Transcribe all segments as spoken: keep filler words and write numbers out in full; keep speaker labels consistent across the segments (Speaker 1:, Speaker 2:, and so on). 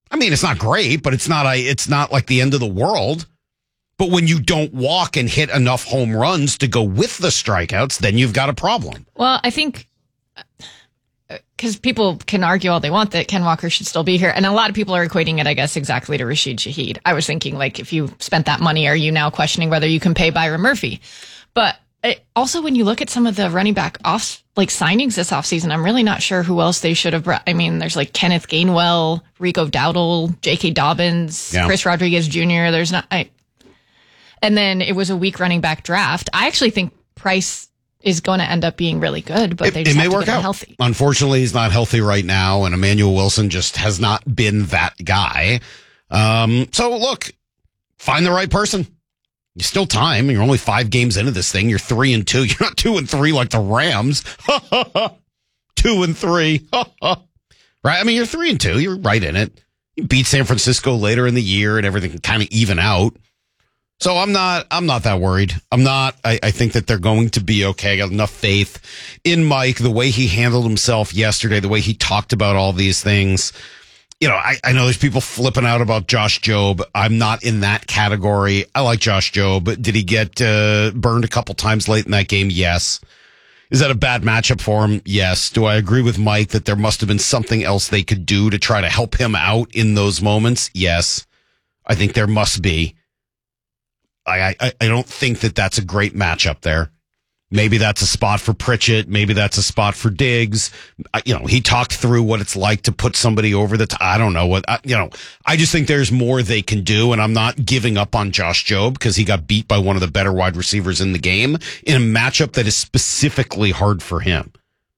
Speaker 1: I mean, it's not great, but it's not a, it's not like the end of the world. But when you don't walk and hit enough home runs to go with the strikeouts, then you've got a problem.
Speaker 2: Well, I think because people can argue all they want that Ken Walker should still be here. And a lot of people are equating it, I guess, exactly to Rashid Shaheed. I was thinking, like, if you spent that money, are you now questioning whether you can pay Byron Murphy? But it, also, when you look at some of the running back off like signings this offseason, I'm really not sure who else they should have brought. I mean, there's like Kenneth Gainwell, Rico Dowdle, J K. Dobbins, yeah. Chris Rodriguez Junior There's not... I, and then it was a weak running back draft. I actually think Price is going to end up being really good, but
Speaker 1: it,
Speaker 2: they just
Speaker 1: it may
Speaker 2: have to
Speaker 1: work
Speaker 2: get him
Speaker 1: out.
Speaker 2: Healthy.
Speaker 1: Unfortunately, he's not healthy right now, and Emmanuel Wilson just has not been that guy. Um, so look, find the right person. You still time. You're only five games into this thing. You're three and two. You're not two and three like the Rams. two and three. Right? I mean, you're three and two. You're right in it. You beat San Francisco later in the year, and everything can kind of even out. So I'm not, I'm not that worried. I'm not, I, I think that they're going to be okay. I got enough faith in Mike, the way he handled himself yesterday, the way he talked about all these things. You know, I, I know there's people flipping out about Josh Jobe. I'm not in that category. I like Josh Jobe. Did he get uh, burned a couple times late in that game? Yes. Is that a bad matchup for him? Yes. Do I agree with Mike that there must have been something else they could do to try to help him out in those moments? Yes. I think there must be. I, I, I don't think that that's a great matchup there. Maybe that's a spot for Pritchett. Maybe that's a spot for Diggs. You know, he talked through what it's like to put somebody over the top. I don't know what, I, you know, I just think there's more they can do, and I'm not giving up on Josh Jobe because he got beat by one of the better wide receivers in the game in a matchup that is specifically hard for him.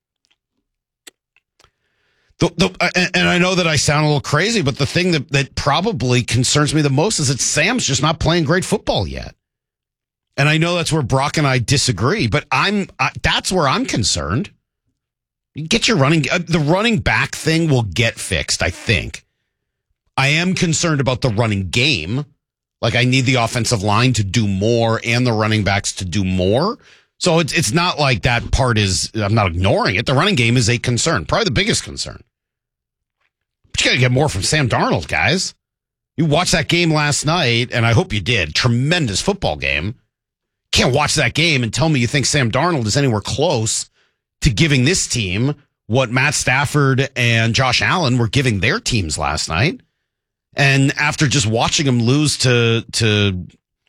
Speaker 1: The, the, and I know that I sound a little crazy, but the thing that, that probably concerns me the most is that Sam's just not playing great football yet. And I know that's where Brock and I disagree, but I'm I, that's where I'm concerned. You get your running, uh, the running back thing will get fixed, I think. I am concerned about the running game. Like, I need the offensive line to do more and the running backs to do more. So it's it's not like that part is, I'm not ignoring it. The running game is a concern, probably the biggest concern. But you got to get more from Sam Darnold, guys. You watched that game last night, and I hope you did. Tremendous football game. Can't watch that game and tell me you think Sam Darnold is anywhere close to giving this team what Matt Stafford and Josh Allen were giving their teams last night. And after just watching him lose to to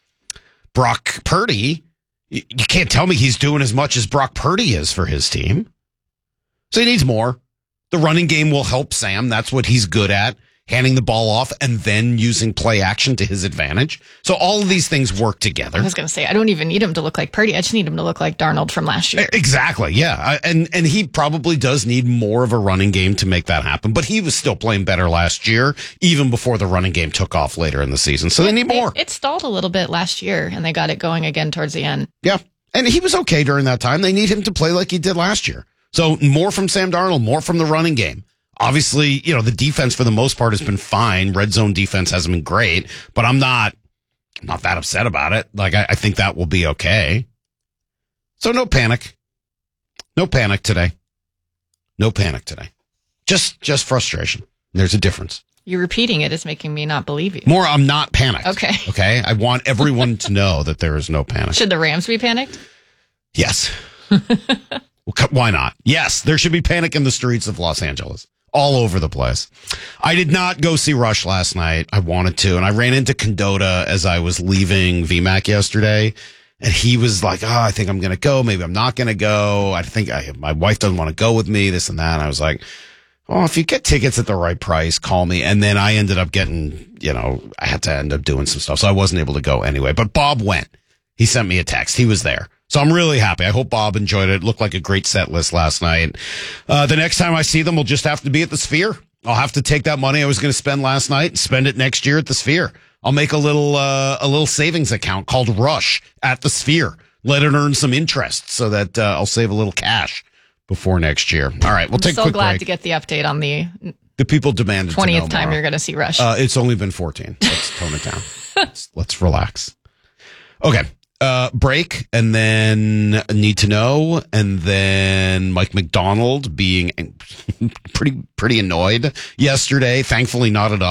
Speaker 1: Brock Purdy, you, you can't tell me he's doing as much as Brock Purdy is for his team. So he needs more. The running game will help Sam. That's what he's good at. Handing the ball off and then using play action to his advantage. So all of these things work together.
Speaker 2: I was going to say, I don't even need him to look like Purdy. I just need him to look like Darnold from last year.
Speaker 1: Exactly, yeah. And and he probably does need more of a running game to make that happen. But he was still playing better last year, even before the running game took off later in the season. So
Speaker 2: it,
Speaker 1: they need more.
Speaker 2: It, it stalled a little bit last year, and they got it going again towards the end.
Speaker 1: Yeah, and he was okay during that time. They need him to play like he did last year. So more from Sam Darnold, more from the running game. Obviously, you know, the defense for the most part has been fine. Red zone defense hasn't been great, but I'm not, I'm not that upset about it. Like, I, I think that will be okay. So no panic. No panic today. No panic today. Just, just frustration. There's a difference.
Speaker 2: You repeating it is making me not believe you.
Speaker 1: More, I'm not panicked.
Speaker 2: Okay.
Speaker 1: Okay. I want everyone to know that there is no panic.
Speaker 2: Should the Rams be panicked?
Speaker 1: Yes. Well, why not? Yes, there should be panic in the streets of Los Angeles. All over the place. I did not go see Rush last night. I wanted to. And I ran into Condota as I was leaving V MAC yesterday. And he was like, oh, I think I'm going to go. Maybe I'm not going to go. I think I, my wife doesn't want to go with me, this and that. And I was like, oh, if you get tickets at the right price, call me. And then I ended up getting, you know, I had to end up doing some stuff. So I wasn't able to go anyway. But Bob went. He sent me a text. He was there. So I'm really happy. I hope Bob enjoyed it. It looked like a great set list last night. Uh, the next time I see them, we'll just have to be at the Sphere. I'll have to take that money I was going to spend last night and spend it next year at the Sphere. I'll make a little, uh, a little savings account called Rush at the Sphere. Let it earn some interest so that, uh, I'll save a little cash before next year. All right. We'll take
Speaker 2: I'm so
Speaker 1: a quick
Speaker 2: glad
Speaker 1: break.
Speaker 2: to get the update on the
Speaker 1: The people demanded
Speaker 2: twentieth
Speaker 1: to know
Speaker 2: time
Speaker 1: more.
Speaker 2: You're going to see Rush.
Speaker 1: Uh, it's only been fourteen. Let's tone it down. let's, let's relax. Okay. Uh, break, and then Need to Know, and then Mike McDonald being pretty pretty annoyed yesterday. Thankfully not at all.